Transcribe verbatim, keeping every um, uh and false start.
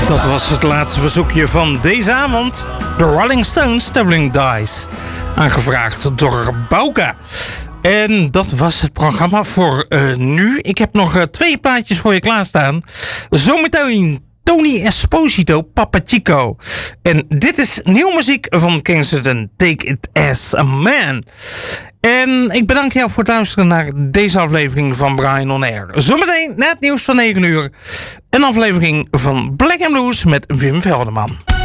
Dat was het laatste verzoekje van deze avond. De Rolling Stones, Tumbling Dice. Aangevraagd door Bouke. En dat was het programma voor uh, nu. Ik heb nog uh, twee plaatjes voor je klaarstaan. Zometeen Tony Esposito, Papa Chico. En dit is nieuwe muziek van Kingston. Take It As A Man. En ik bedank jou voor het luisteren naar deze aflevering van Brian On Air. Zometeen na het nieuws van negen uur. Een aflevering van Black and Blues met Wim Velderman.